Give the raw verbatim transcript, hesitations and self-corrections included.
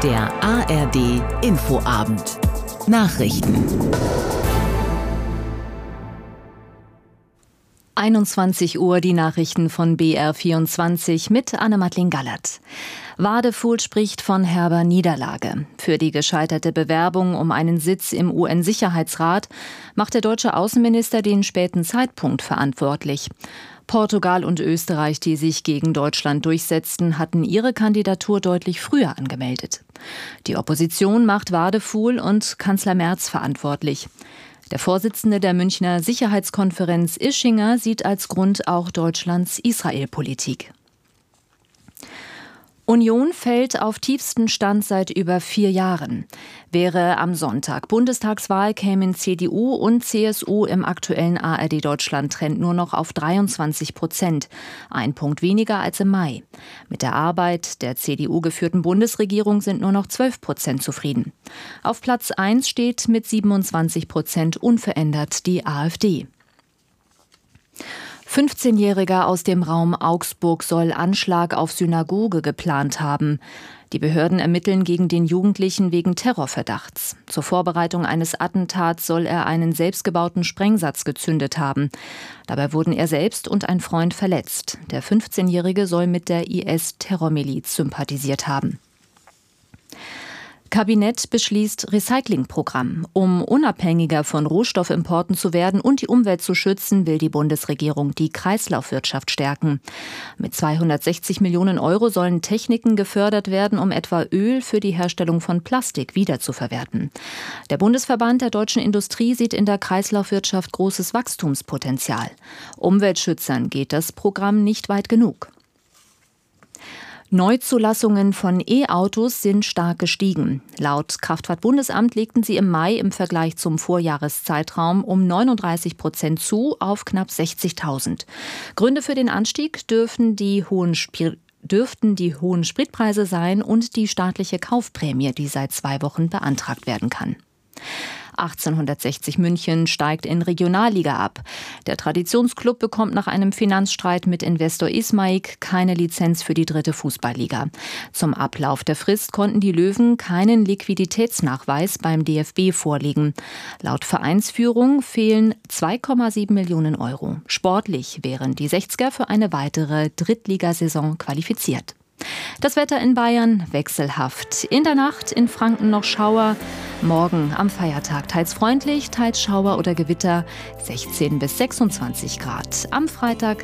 Der A R D Infoabend. Nachrichten. einundzwanzig Uhr die Nachrichten von B R vierundzwanzig mit Anne-Madeleine Gallert. Wadefuhl spricht von herber Niederlage. Für die gescheiterte Bewerbung um einen Sitz im U N-Sicherheitsrat macht der deutsche Außenminister den späten Zeitpunkt verantwortlich. Portugal und Österreich, die sich gegen Deutschland durchsetzten, hatten ihre Kandidatur deutlich früher angemeldet. Die Opposition macht Wadefuhl und Kanzler Merz verantwortlich. Der Vorsitzende der Münchner Sicherheitskonferenz Ischinger sieht als Grund auch Deutschlands Israel-Politik. Union fällt auf tiefsten Stand seit über vier Jahren. Wäre am Sonntag Bundestagswahl, kämen C D U und C S U im aktuellen A R D-Deutschland-Trend nur noch auf dreiundzwanzig Prozent. Ein Punkt weniger als im Mai. Mit der Arbeit der C D U-geführten Bundesregierung sind nur noch zwölf Prozent zufrieden. Auf Platz eins steht mit siebenundzwanzig Prozent unverändert die AfD. fünfzehnjähriger aus dem Raum Augsburg soll Anschlag auf Synagoge geplant haben. Die Behörden ermitteln gegen den Jugendlichen wegen Terrorverdachts. Zur Vorbereitung eines Attentats soll er einen selbstgebauten Sprengsatz gezündet haben. Dabei wurden er selbst und ein Freund verletzt. Der fünfzehnjährige soll mit der I S-Terrormiliz sympathisiert haben. Kabinett beschließt Recyclingprogramm. Um unabhängiger von Rohstoffimporten zu werden und die Umwelt zu schützen, will die Bundesregierung die Kreislaufwirtschaft stärken. Mit zweihundertsechzig Millionen Euro sollen Techniken gefördert werden, um etwa Öl für die Herstellung von Plastik wiederzuverwerten. Der Bundesverband der deutschen Industrie sieht in der Kreislaufwirtschaft großes Wachstumspotenzial. Umweltschützern geht das Programm nicht weit genug. Neuzulassungen von E-Autos sind stark gestiegen. Laut Kraftfahrtbundesamt legten sie im Mai im Vergleich zum Vorjahreszeitraum um neununddreißig Prozent zu auf knapp sechzigtausend. Gründe für den Anstieg dürfen die hohen Sp- dürften die hohen Spritpreise sein und die staatliche Kaufprämie, die seit zwei Wochen beantragt werden kann. achtzehnhundertsechzig München steigt in Regionalliga ab. Der Traditionsklub bekommt nach einem Finanzstreit mit Investor Ismaik keine Lizenz für die dritte Fußballliga. Zum Ablauf der Frist konnten die Löwen keinen Liquiditätsnachweis beim D F B vorlegen. Laut Vereinsführung fehlen zwei Komma sieben Millionen Euro. Sportlich wären die Sechziger für eine weitere Drittligasaison qualifiziert. Das Wetter in Bayern wechselhaft. In der Nacht in Franken noch Schauer. Morgen am Feiertag teils freundlich, teils Schauer oder Gewitter, sechzehn bis sechsundzwanzig Grad. Am Freitag